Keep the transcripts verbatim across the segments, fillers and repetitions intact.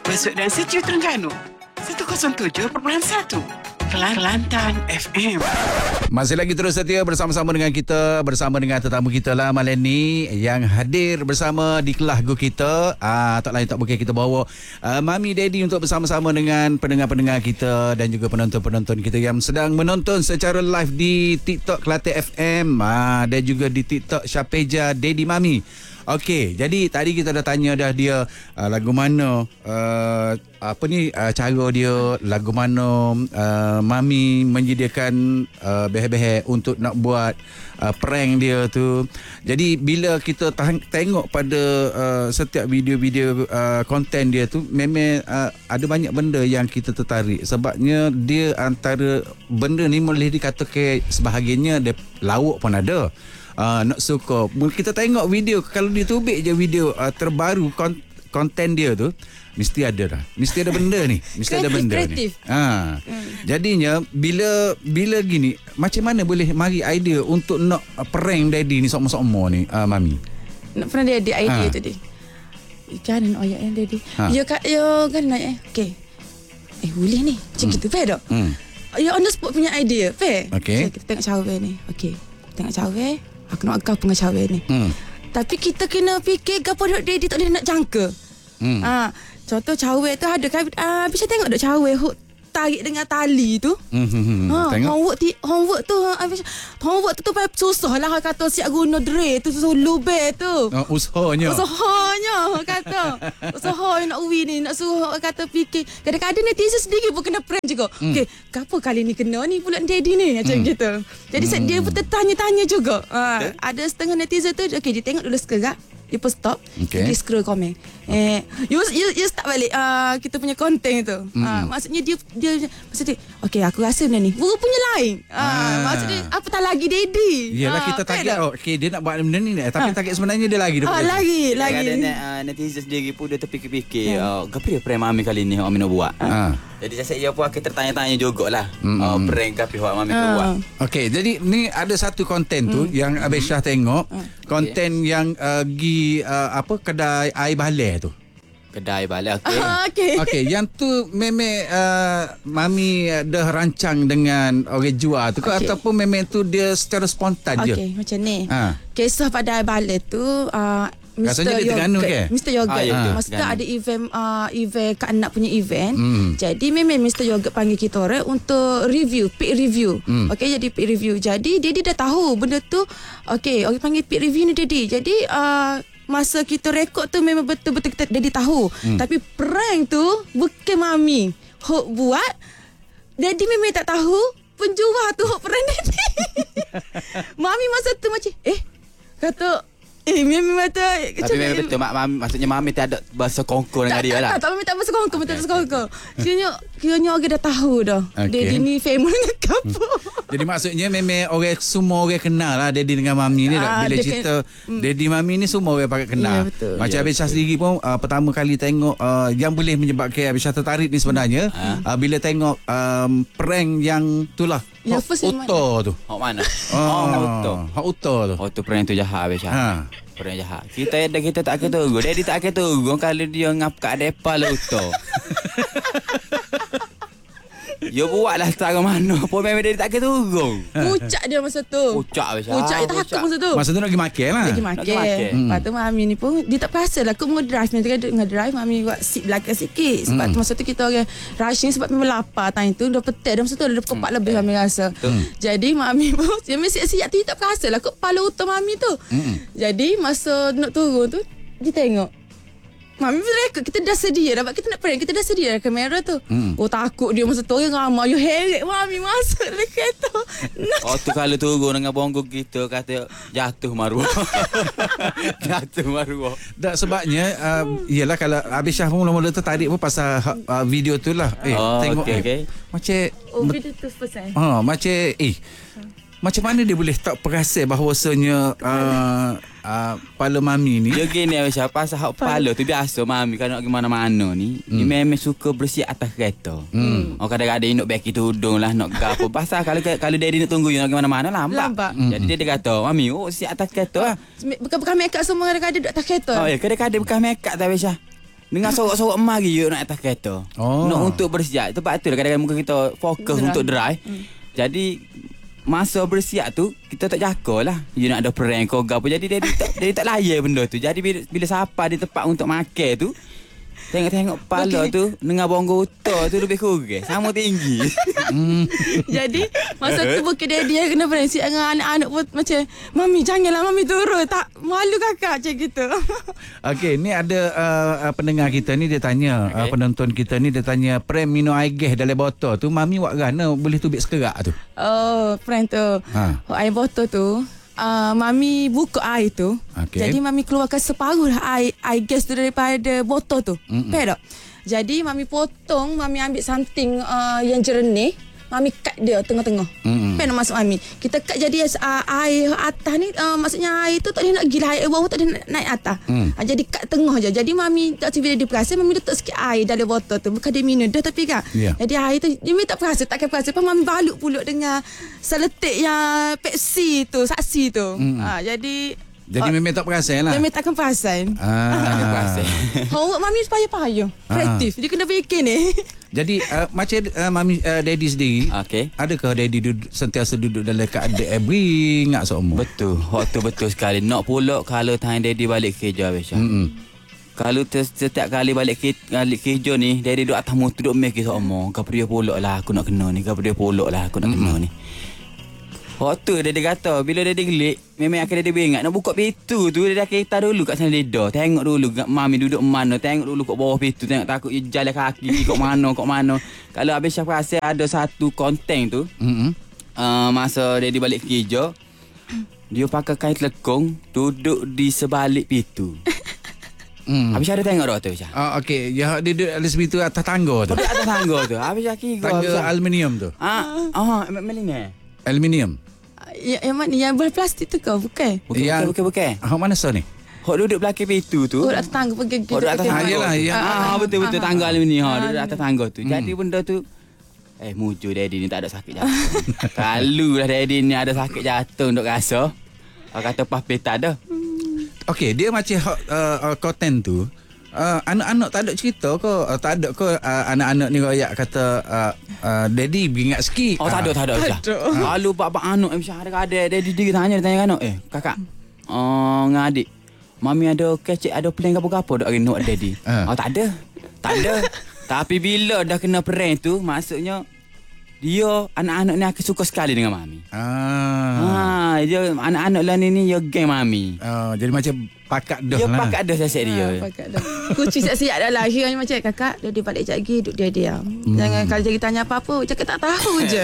Besok dan Sejuk Terengganu seratus tujuh perpuluhan satu Kelantan F M. Masih lagi terus setia bersama-sama dengan kita, bersama dengan tetamu kita lah malam ni yang hadir bersama di kelas Go kita. Ah, tak lain tak bukan kita bawa uh, Mami Daddy untuk bersama-sama dengan pendengar-pendengar kita dan juga penonton-penonton kita yang sedang menonton secara live di TikTok Kelantan F M ah, dan juga di TikTok Syapeja Daddy Mami. Okey, jadi tadi kita dah tanya dah dia uh, lagu mana uh, apa ni uh, cara dia, lagu mana uh, Mami menyediakan uh, behel-behel untuk nak buat uh, prank dia tu. Jadi bila kita tang- tengok pada uh, setiap video-video uh, konten dia tu, memang uh, ada banyak benda yang kita tertarik. Sebabnya dia antara benda ni boleh dikatakan sebahagiannya dia lawak pun ada. Uh, nak suka kita tengok video, kalau dia tubik je video uh, terbaru kon- konten dia tu, mesti ada dah, mesti ada benda ni, mesti kreatif, ada benda kreatif. ni ha. hmm. Jadinya bila bila gini, macam mana boleh mari idea untuk nak uh, prank daddy ni sok-sok ni uh, Mami? Nak pernah dia idea ha. tu dia kan nak ayat yang daddy ha. yo kat yo kan nak eh okey eh boleh ni macam hmm. gitu fair tak hmm. yo on the spot punya idea fair. Okay. So, kita tengok cawe ni, okey tengok cawe. Aku nak agak pengacara ni. Hmm. Tapi kita kena fikir gapo dia dia tak boleh nak jangka. Hmm. Ah, contoh cawe tu ada kan ah bisa tengok dak cawe hook tarik dengan tali tu. Hmm. Ha, Tengok. homework ti homework tu habis homework tu tu payah susah lah kata siap guna dre tu solo be tu. Oh, usahanya. Usahanya kata. Usaha nak uwi ni nak suruh kata fikir. Kadang-kadang netizen sendiri pun kena prank juga. Hmm. Okey, gapo kali ni kena ni pula daddy ni macam hmm. gitu. Jadi hmm. dia pun tertanya-tanya juga. Ha, okay. Ada setengah netizen tu okey dia tengok dulu sekejap. Dia pun stop. Okay. Dia scroll komen. Eh, you, you, you start balik uh, kita punya konten tu. Mm. Uh, maksudnya dia dia maksudnya okey aku rasa benda ni Buru punya lain. Uh, ah. Maksudnya apa tak lagi daddy. Yalah uh, kita target oh, okey dia nak buat benda ni tapi uh. target sebenarnya dia lagi ah, lagi lagi. Ada uh, netizen sendiri pun dia terfikir-fikir uh, gapo dia prank Mami kali ni Mami nak buat. Uh. Jadi saya ia pun kita tertanya-tanya jugalah. Mm. Uh, prank gapo hak Mami nak buat. Okey, jadi ni ada satu konten tu mm. yang Abang Syah tengok, mm. konten okay. yang uh, gi uh, apa kedai air balai tu. Kedai balai okey. Ah, okey. Okey, yang tu memang uh, Mami dah rancang dengan orang jual tu ke okay. ataupun memang tu dia secara spontan okay, je? Okey, macam ni. Ha. Kisah pada balai tu uh, Rasanya dia Terengganu ke? mister Yogurt. Ah, ya, ha. Masa tu ada event uh, event Kak Anak punya event. Hmm. Jadi memang mister Yogurt panggil kita orang untuk review, peak review. Hmm. Okey, jadi peak review. Jadi dia dah tahu benda tu. Okey, orang panggil peak review ni Daddy. Jadi uh, masa kita rekod tu memang betul-betul kita Daddy tahu. Hmm. Tapi prank tu bukan Mami hok buat. Daddy memang tak tahu. Penjual tu hok prank Daddy. Mami masa tu macam eh kata Eh, Mami mata. Tapi memang betul mak Mami, maksudnya Mami tak ada bahasa kongkol dengan dia lah. Tak, tak, Mami tak bahasa kongkol, tak bahasa kongkol. Kiranya kiranya orang dah tahu dah. Okay. Daddy ni famous dengan kapo. Jadi maksudnya memang orang semua orang kenal lah Daddy dengan Mami ni ah, bila cerita kan, Daddy Mami ni semua orang pakai kenal. Ya, macam ya, Abang Syah sendiri pun uh, pertama kali tengok uh, yang boleh menyebabkan Abang Syah tertarik ni sebenarnya hmm. uh, bila tengok um, prank yang itulah. Yang first Uto tu. Hak mana? Oh, Uto. Hak Uto tu. Uto prank tu jahat Abang Syah. Ha. Prank jahat. Kita ada kita tak kena tunggu. Daddy tak kena tunggu kalau dia ngap kat depan lah Uto. Yo buatlah setara mana pun memang dia tak kena tunggu. Pucak dia masa tu. Pucak Abang Syah. Pucak dia takut masa tu. Masa tu nak pergi makan lah. Lagi makan. Lepas tu Mami ni pun dia tak perasan lah. Aku mengedrive. Nanti kan ngedrive Mami buat seat belakang sikit. Sebab hmm. tu masa tu kita orang rushing sebab memang lapar time tu. Dah petai dah masa tu. Dah pukul empat lebih Mami rasa. Hmm. Jadi Mami pun dia mesti siap-siap tu dia tak perasan lah. Kepala utama Mami tu. Hmm. Jadi masa nak turun tu dia tengok Mami rekod kita dah sedia dah. Kita nak prank kita dah sedia dah kamera tu. Hmm. Oh takut dia masa tu orang ramai. You heret Mami masuk dalam kereta. Oh tu kalau turun dengan bonggol kita kata jatuh maruah. Jatuh maruah. Tak sebabnya uh, iyalah kalau Abang Syah pun mula-mula tertarik pun pasal uh, video tu lah. Eh oh, tengok okay, eh. Okay. Macam oh video tu first eh. Ha macam eh macam mana dia boleh tak perasan bahawasanya uh, uh, kepala Mami ni dia gini Abang Syah pasal hak kepala tu biasa Mami kalau nak pergi mana-mana ni hmm. dia memang suka bersih atas kereta. Hmm. Oh kadang-kadang nak bagi tudung lah nak gapo pasal kalau kalau Daddy nak tunggu you nak pergi mana-mana lambat. lambat. Hmm. Jadi dia, dia kata Mami oh siap atas kereta lah. Bukan-bukan make up semua kadang-kadang duduk atas kereta. Oh ya kadang-kadang bukan make up tak Abang Syah. Dengan sorok-sorok emas lagi you nak atas kereta. Oh. Nak untuk bersiap. Tempat tu lah kadang-kadang muka kita fokus Drive. untuk drive. Hmm. Jadi masa bersiap tu kita tak jaga lah. You nak ada prank kau apa. Jadi dia tak dia tak layan benda tu. Jadi bila, bila siapa di tempat untuk makan tu, tengok-tengok kepala Okay. tu dengan bonggo utara tu lebih kurang. Sama tinggi. Jadi masa tu bukan dia dia kena berensik dengan anak-anak pun macam mami janganlah mami turun tak malu kakak macam gitu. Okey, ni ada uh, uh, pendengar kita ni dia tanya, okay. uh, penonton kita ni dia tanya pram minum air gas dalam botol tu mami buat gana boleh tubik sekerak tu. Oh, friend tu. Ha. Ha. Air botol tu Uh, mami buka air tu. Okay. Jadi mami keluarkan separuh lah air, air gas tu daripada botol tu. Faham tak? Jadi mami potong, mami ambil something uh, yang jernih, mami cut dia tengah-tengah. Mm-mm. Apa nak masuk mami? Kita cut jadi uh, air atas ni uh, maksudnya air tu tak boleh nak gila, air bawah tak boleh nak naik atas. Mm. Uh, jadi cut tengah je. Jadi mami tak bila dia perasan mami letak sikit air dalam botol tu. Bukan dia minum dah tapi kan. Yeah. Jadi air tu dia mami tak perasan, takkan perasan. Lepas mami balut pulak dengan seletik yang Pepsi tu, saksi tu. Mm. Uh, jadi Jadi uh, memang tak perasan lah. mami takkan perasan. Ah. Perasan. Homework mami payah-payah. Kreatif. Dia kena fikir ni. Jadi uh, macam uh, mami uh, daddy sendiri, Okey. adakah daddy duduk, sentiasa duduk dalam keadaan beringat seumur? Betul. Waktu betul sekali. Nak pulak kalau time daddy balik kerja Abisha. Hmm. Kalau ter, setiap kali balik ke, balik kerja ni, daddy duduk atas motor duduk make sama. Kau dia pulak lah aku nak kena ni. Kau dia pulak lah aku nak kena ni. Waktu dia, dia kata, bila dia gelik, memang akan dia beringat. Nak buka pintu tu, dia dah kereta dulu kat sana lidah. Tengok dulu kat mami duduk mana. Tengok dulu kat bawah pintu. Tengok takut dia jalan kaki kat mana, kat mana. Kalau habis Syah rasa ada satu konten tu, Hmm. uh, masa dia balik kerja, dia pakai kain telekong, duduk di sebalik pintu. Hmm. Habis Syah ada tengok tak tu Syah? Ah, okey, ya dia duduk atas situ atas tangga tu. Duduk atas tangga tu. Habis Syah kira. Tangga aluminium tu. Ah, ah, melingah. Aluminium. Yang, yang mana? Yang berplastik tu kau? Bukan? Bukan, Yang- bukan, bukan. Ah, mana so ni? Hok duduk belakang pintu tu. Oh, atas tangga pergi. Oh, duduk atas Ah, tangga. yelah, ya. Ah, betul betul tangga aluminium. Ha, Ah, duduk atas tangga tu. Jadi benda tu eh mujur daddy ni tak ada sakit jatuh. Kalau lah daddy ni ada sakit jatuh untuk rasa. Orang kata pas peta dah. Okey, dia macam uh, uh, konten tu. Uh, anak-anak tak ada cerita ke? Uh, tak ada ke uh, anak-anak ni royak kata uh, uh, daddy beringat sikit. Oh tak ada tak ada. Tak Syah. ada. Lalu bab-bab anak Syah ada ada daddy dia tanya dia tanya anak, eh kakak. Oh dengan adik. Mami ada kecek ada plan gapo-gapo dak hari nak daddy. Ah. Oh tak ada. Tak ada. Tapi bila dah kena prank tu maksudnya dia anak-anak ni akan suka sekali dengan mami. Ah. Ha, dia anak-anak lah ni ni dia geng mami. Uh, jadi macam pakat dah Dia lah. pakat dah siap dia. Ha, pakat dah. Kucing siap-siap dah lah. Akhirnya macam kakak dia, dia balik sekejap lagi duduk dia diam. Hmm. Jangan kalau jadi tanya apa-apa cakap tak tahu je.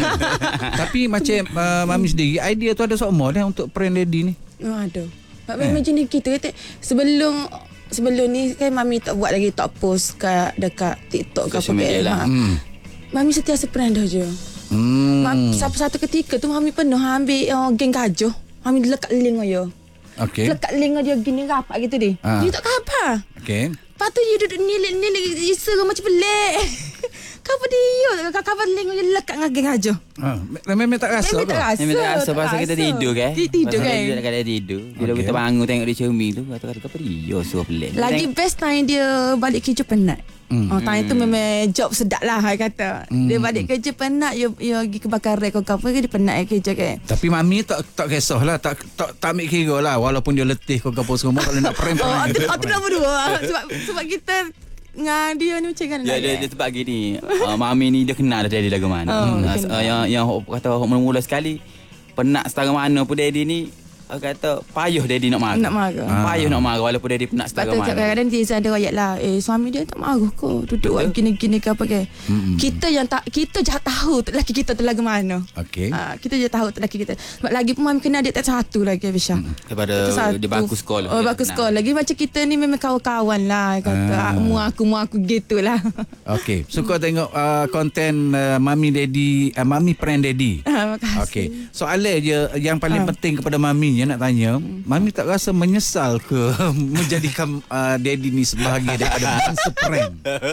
Tapi macam uh, mami sendiri idea tu ada semua dah untuk prank daddy ni. Oh, aduh. Mak eh. macam ni kita kata sebelum sebelum ni kan mami tak buat lagi tak post kat dekat TikTok ke apa Social media ke. lah. Ha. Hmm. Mami sentiasa prank dah je. Hmm. Mak, satu ketika tu mami pernah ambil uh, geng gajuh. Mami lekat link dia. Okey. Lekat link dia gini rapat gitu dia. Ha. Dia tak apa. Okey. Lepas tu dia duduk nilik-nilik isa macam pelik. Kau apa dia? Kau link dia lekat dengan geng gajuh. Ah, memang tak rasa Memang ke? tak rasa. Memang tak rasa pasal kita tidur kan. Ti- Tidur Pasal kan. Kita kadang tidur. Bila Okey. kita bangun tengok dia cermin tu kata-kata apa dia suruh pelik. Lagi best time dia balik kerja penat. Hmm. Oh, time tu memang job sedap lah I kata. Hmm. Dia balik kerja penat, dia, dia pergi kebakaran kau apa ke dia penat eh, kerja kan. Tapi mami tak tak kisah lah, tak tak tak ambil kira lah walaupun dia letih kau kapur semua kalau nak prank Oh, prank. tu, oh, tu nombor dua. Sebab sebab kita dengan dia ni macam mana? Ya, dia, dia sebab gini uh, mami ni dia kenal dah daddy lagu mana. Oh, uh, kenal. uh, yang yang hok kata hok mula-mula sekali penat setara mana pun daddy ni uh, kata payuh daddy nak marah. Nak marah. Ah. Payuh nak marah walaupun daddy penat Sebab setara tu mana. kadang-kadang dia ada rakyat lah. Eh suami dia tak marah kau. Duduk Betul. gini-gini ke apa ke. Mm-mm. Kita yang tak kita je tahu tu lelaki kita tu lagu mana. Okey. Ha, kita je tahu tu lelaki kita. Sebab lagi pun mami kena adik tak satu lagi Abisha. Daripada Itu satu. dia baku sekolah. Oh, dia baku kenal. sekolah. Lagi macam kita ni memang kawan-kawan lah. Kata, Ah. ah. mu aku, mu aku gitulah. Okey. Suka tengok uh, konten uh, mami daddy, uh, mami prank daddy. Ah, makasih. Okey. Soalan je yang paling Ha. penting kepada mami je nak tanya, mami tak rasa menyesal ke menjadikan uh, daddy ni sebahagian daripada bangsa prank?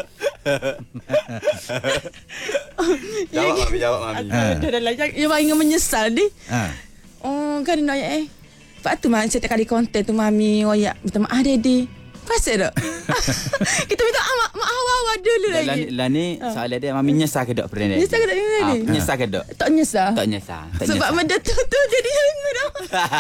Jawab mami, jawab mami. Ah. Dah dah lah. Yang paling menyesal ni. Ha. Oh, kan dia nak eh. Lepas tu mak setiap kali konten tu mami royak minta maaf daddy. Pasti tak? Kita minta mak mak awal-awal dulu Lah lagi. ni, lah ni soalan dia mami nyesal ke dok pernah Nyesal ke tak ni? Ah, nyesal ke dok? Tak nyesal. Tak nyesal. Tak Sebab nyesal. benda tu tu jadi hangat dah.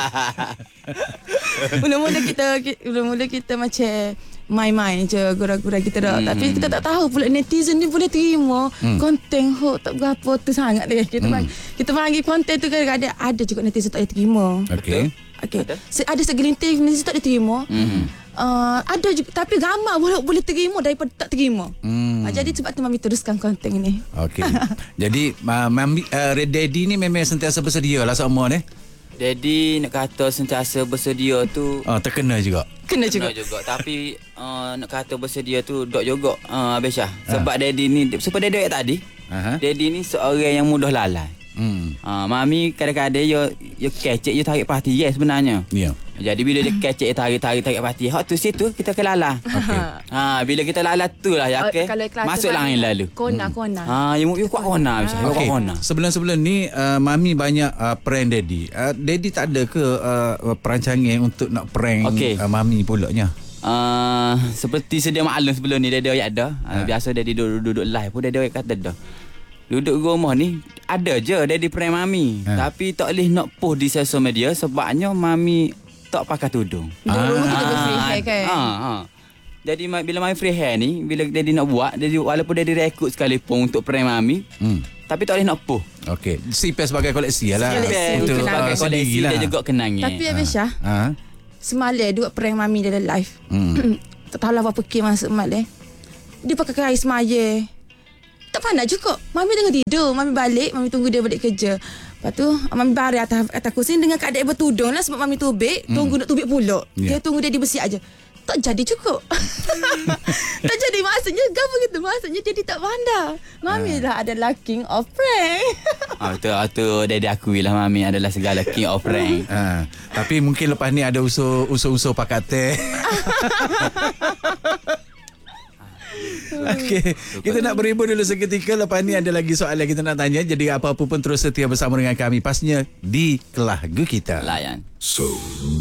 Mula-mula kita mula-mula kita macam main-main je, gurau-gurau kita dah. Hmm. Tapi kita tak tahu pula netizen ni boleh terima hmm. konten hoax tak berapa tu sangat dia. Kita hmm. kita bagi konten tu kadang-kadang ada juga netizen tak boleh terima. Okey. Okey. Ada segelintir netizen tak boleh terima. Hmm. Uh, ada juga tapi ramai boleh boleh terima daripada tak terima. Hmm. Uh, jadi sebab tu mami teruskan konten ni. Okey. Jadi uh, mami uh, Red Daddy ni memang sentiasa bersedia lah semua ni. Jadi nak kata sentiasa bersedia tu Oh, terkena juga. Kena juga. Kena juga. Tapi uh, nak kata bersedia tu dok juga uh, Abang Syah. Sebab ha. Daddy ni sebab Daddy tadi. Uh-huh. Daddy ni seorang yang mudah lalai. Hmm. Uh, mami kadang-kadang yo yo kecek yo tarik parti yes sebenarnya. Ya. Yeah. Jadi bila dia kecek tarik tarik tarik parti, hak tu situ kita ke lala. Okey. Ha bila kita lala tu lah ya okey. Masuk lain lalu. Kona kona. Ha you you kuat kona macam okay. kona. Sebelum-sebelum ni uh, mami banyak uh, prank Daddy. Uh, Daddy tak ada ke uh, perancangan untuk nak prank okay. uh, mami pulaknya? Uh, seperti sedia maklum sebelum ni dia ada. Uh, ha. Biasa dia duduk-duduk live pun dia kata dah. Duduk rumah ni ada je daddy prank mami. Ha. Tapi tak boleh nak post di sosial media sebabnya mami tak pakai tudung. Duduk ah. rumah kita free hair kan. Ha, ha. Jadi bila mami free hair ni, bila daddy nak buat, daddy walaupun daddy rekod sekalipun untuk prank mami, hmm. tapi tak boleh nak post. Okey. Simpan sebagai koleksi lah. Simpan untuk sebagai koleksi lah. Dia juga kenangnya. Tapi Abang Syah, ha. semalam dua prank mami dia live. Hmm. Tak tahu lah apa kira masuk semalam. Dia pakai kain semaya. Tak pandai juga. Mami tengah tidur. Mami balik. Mami tunggu dia balik kerja. Lepas tu, Mami baring atas, atas kursi dengan keadaan bertudung lah. Sebab Mami tubik. Hmm. Tunggu nak tubik pulak. Yeah. Dia tunggu dia dibersiap aja. Tak jadi cukup. Tak jadi. Maksudnya, apa gitu? Maksudnya, dia tak pandai. Mami lah adalah king of prank. Ah, betul. Itu daddy akui lah Mami adalah segala king of prank. Ha. Tapi mungkin lepas ni ada usul-usul pakat teh. Okey, kita nak berhibur dulu seketika. Lepas ni ada lagi soalan kita nak tanya. Jadi apa-apa pun terus setia bersama dengan kami. Pastinya di Kelah Gu Kita. Layan. So